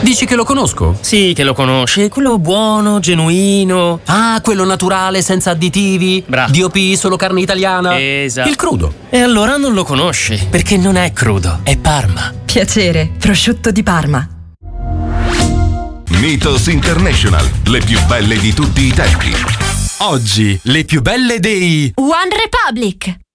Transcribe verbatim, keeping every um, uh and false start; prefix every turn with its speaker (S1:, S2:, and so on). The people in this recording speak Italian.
S1: Dici che lo conosco?
S2: Sì, che lo conosci, quello buono, genuino.
S1: Ah, quello naturale, senza additivi.
S2: Bravo.
S1: D O P, solo carne italiana.
S2: Esatto.
S1: Il crudo.
S2: E allora non lo conosci, perché non è crudo, è Parma.
S3: Piacere, prosciutto di Parma.
S4: Mythos International, le più belle di tutti i tempi.
S5: Oggi, le più belle dei
S6: One Republic.